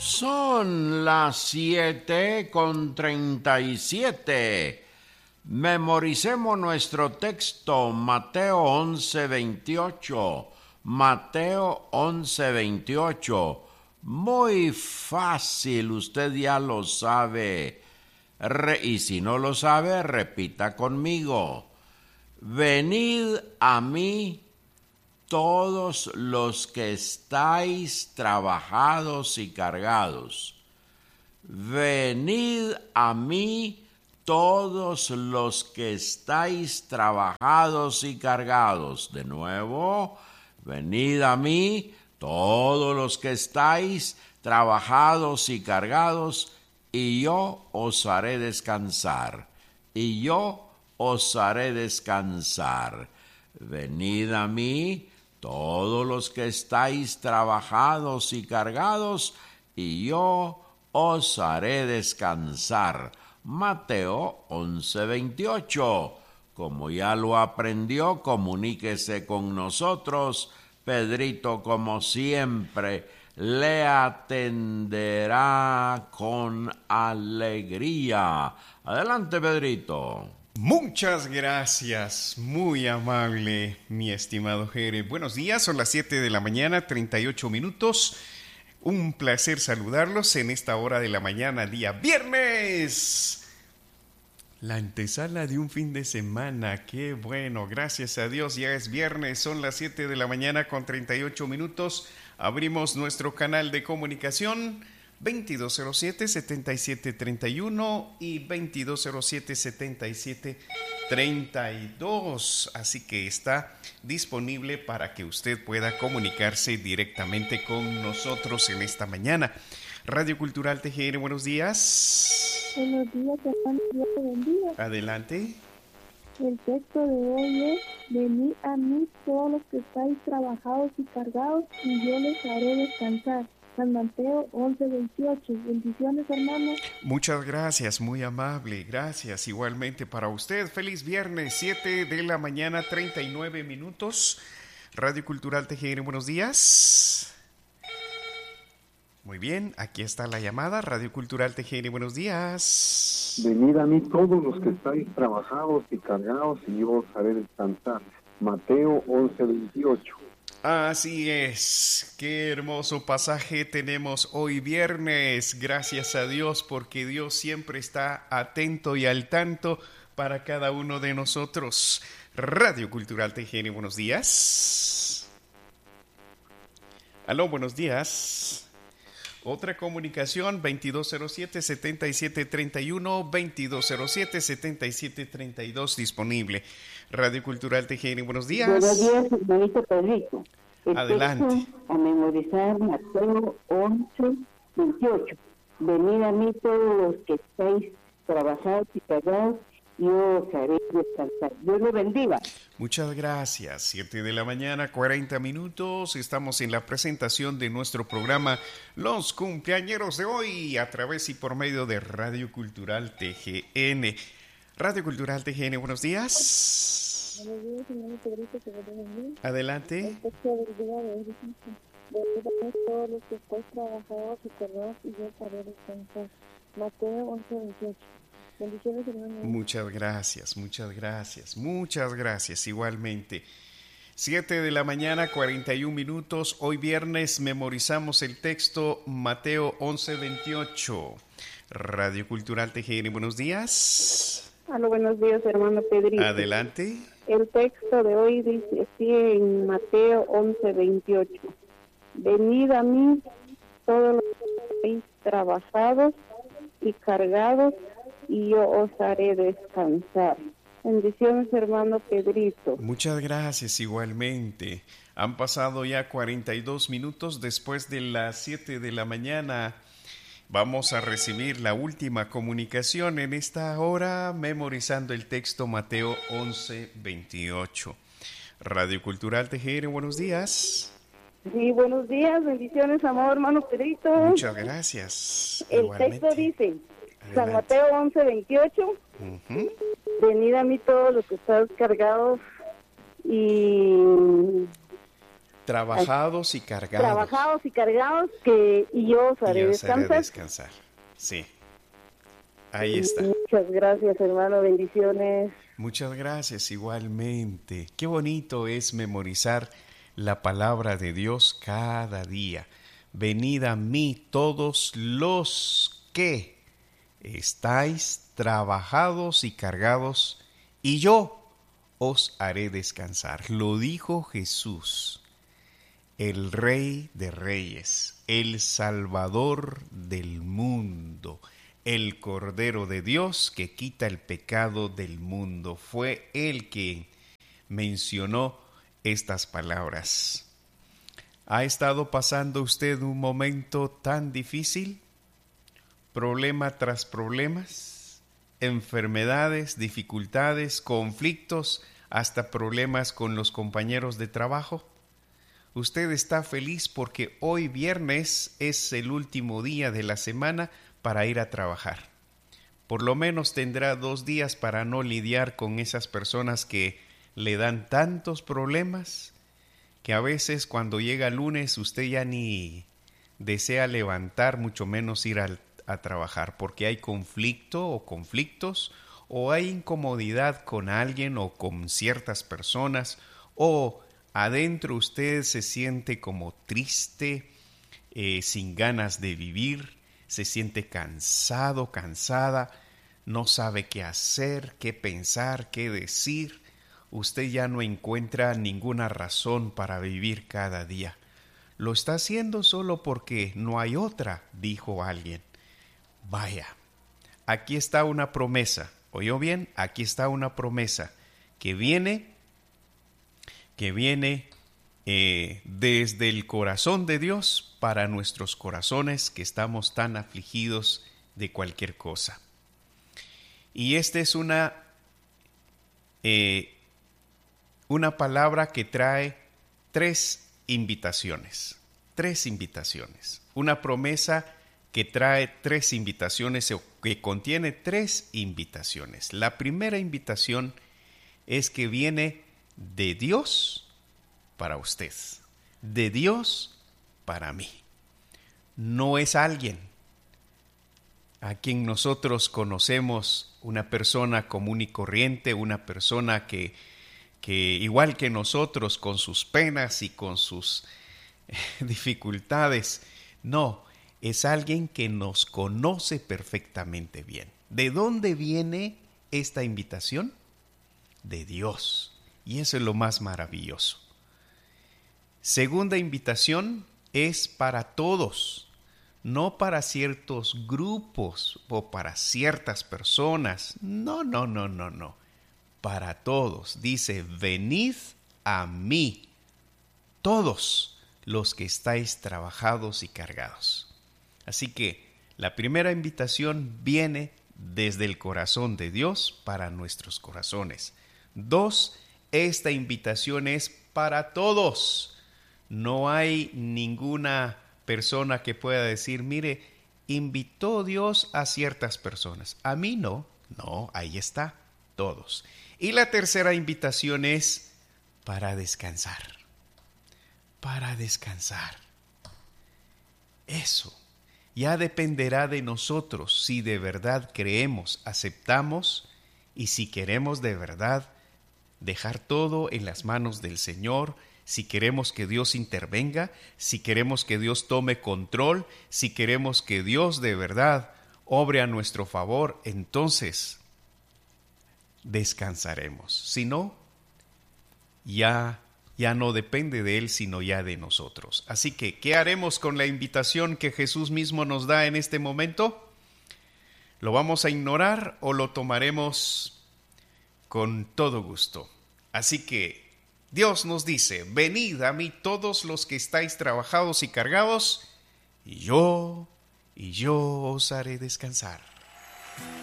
Son las 7:37. Memoricemos nuestro texto, Mateo 11:28. Mateo 11:28. Muy fácil, usted ya lo sabe. Y si no lo sabe, repita conmigo. Venid a mí todos los que estáis trabajados y cargados. Venid a mí todos los que estáis trabajados y cargados. De nuevo, venid a mí todos los que estáis trabajados y cargados, y yo os haré descansar. Y yo os haré descansar. Venid a mí todos los que estáis trabajados y cargados, y yo os haré descansar. Mateo 11:28. Como ya lo aprendió, comuníquese con nosotros. Pedrito, como siempre, le atenderá con alegría. Adelante, Pedrito. Muchas gracias, muy amable, mi estimado Jere. Buenos días, son las 7 de la mañana, 38 minutos. Un placer saludarlos en esta hora de la mañana, día viernes. La antesala de un fin de semana, qué bueno, gracias a Dios, ya es viernes, son las 7 de la mañana con 38 minutos. Abrimos nuestro canal de comunicación 2207-7731 y 2207-7732. Así que está disponible para que usted pueda comunicarse directamente con nosotros en esta mañana. Radio Cultural TGN, buenos días. Buenos días, hermano, Dios te bendiga. Adelante. El texto de hoy es: venid a mí todos los que estáis trabajados y cargados, y yo les haré descansar. San Mateo 11:28. Bendiciones, hermano. Muchas gracias, muy amable. Gracias igualmente para usted. Feliz viernes, 7 de la mañana, 39 minutos. Radio Cultural TGN, buenos días. Muy bien, aquí está la llamada. Radio Cultural TGN, buenos días. Venid a mí todos los que estáis trabajados y cargados, y yo os haré descansar. Mateo 11:28. Así es, qué hermoso pasaje tenemos hoy viernes, gracias a Dios, porque Dios siempre está atento y al tanto para cada uno de nosotros. Radio Cultural TGN, buenos días. Aló, buenos días. Otra comunicación, 2207-7731, 2207-7732 disponible. Radio Cultural TGN, buenos días. Buenos días, bonito Pedrito. Adelante. A memorizar Mateo 11:28. Venid a mí todos los que estáis trabajados y cargados, y yo os haré descansar. Dios lo bendiga. Muchas gracias. 7 de la mañana, 40 minutos. Estamos en la presentación de nuestro programa Los Cumpleañeros de hoy, a través y por medio de Radio Cultural TGN. Radio Cultural TGN, buenos días. Buenos días, hermano Pedrito, que Dios te bendiga. Adelante. El texto del día de hoy dice: venid a mí todos los que estáis trabajados y cargados, y yo os haré descansar. Mateo 11:28. Bendiciones, hermano. Muchas gracias, muchas gracias, muchas gracias, igualmente. 7 de la mañana, 41 minutos. Hoy viernes memorizamos el texto Mateo 11:28. Radio Cultural TGN, buenos días. Aló, buenos días, hermano Pedrito. Adelante. El texto de hoy dice así en Mateo 11:28. Venid a mí todos los que estáis trabajados y cargados, y yo os haré descansar. Bendiciones, hermano Pedrito. Muchas gracias, igualmente. Han pasado ya 42 minutos después de las 7 de la mañana. Vamos a recibir la última comunicación en esta hora, memorizando el texto Mateo 11:28. Radio Cultural TGN, buenos días. Sí, buenos días, bendiciones, amado hermano Pedrito. Muchas gracias. El Igualmente. texto dice, San Adelante. Mateo 11:28. Venid a mí todos los que estáis cargados y Trabajados y cargados. Trabajados y cargados, y yo os haré descansar. Descansar. Sí. Ahí está. Muchas gracias, hermano. Bendiciones. Muchas gracias, igualmente. Qué bonito es memorizar la palabra de Dios cada día. Venid a mí todos los que estáis trabajados y cargados, y yo os haré descansar. Lo dijo Jesús, el Rey de Reyes, el Salvador del mundo, el Cordero de Dios que quita el pecado del mundo. Fue Él quien mencionó estas palabras. ¿Ha estado pasando usted un momento tan difícil? Problema tras problemas, enfermedades, dificultades, conflictos, hasta problemas con los compañeros de trabajo. Usted está feliz porque hoy viernes es el último día de la semana para ir a trabajar. Por lo menos tendrá 2 días para no lidiar con esas personas que le dan tantos problemas que a veces cuando llega lunes usted ya ni desea levantar, mucho menos ir a trabajar, porque hay conflicto o conflictos, o hay incomodidad con alguien o con ciertas personas, o adentro usted se siente como triste, sin ganas de vivir, se siente cansado, cansada, no sabe qué hacer, qué pensar, qué decir. Usted ya no encuentra ninguna razón para vivir cada día. Lo está haciendo solo porque no hay otra, dijo alguien. Vaya, aquí está una promesa. ¿Oyó bien? Aquí está una promesa que viene desde el corazón de Dios para nuestros corazones que estamos tan afligidos de cualquier cosa. Y esta es una palabra que trae 3 invitaciones. 3 invitaciones. Una promesa que trae 3 invitaciones o que contiene 3 invitaciones. La primera invitación es que viene de Dios para usted, de Dios para mí. No es alguien a quien nosotros conocemos, una persona común y corriente, una persona que igual que nosotros, con sus penas y con sus dificultades. No, es alguien que nos conoce perfectamente bien. ¿De dónde viene esta invitación? De Dios. Y eso es lo más maravilloso. Segunda invitación es para todos, no para ciertos grupos o para ciertas personas. No. Para todos. Dice, venid a mí, todos los que estáis trabajados y cargados. Así que la primera invitación viene desde el corazón de Dios para nuestros corazones. 2, esta invitación es para todos. No hay ninguna persona que pueda decir, mire, invitó Dios a ciertas personas. A mí no. No, ahí está, todos. Y la tercera invitación es para descansar. Para descansar. Eso ya dependerá de nosotros si de verdad creemos, aceptamos y si queremos de verdad dejar todo en las manos del Señor, si queremos que Dios intervenga, si queremos que Dios tome control, si queremos que Dios de verdad obre a nuestro favor, entonces descansaremos. Si no, ya no depende de Él, sino ya de nosotros. Así que, ¿qué haremos con la invitación que Jesús mismo nos da en este momento? ¿Lo vamos a ignorar o lo tomaremos con todo gusto? Así que Dios nos dice, venid a mí todos los que estáis trabajados y cargados, y yo os haré descansar.